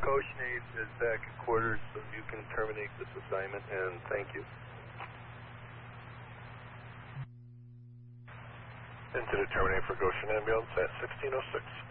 Goshen 8 is back at quarters, so you can terminate this assignment, and thank you. Into the terminate for Goshen Ambulance at 1606.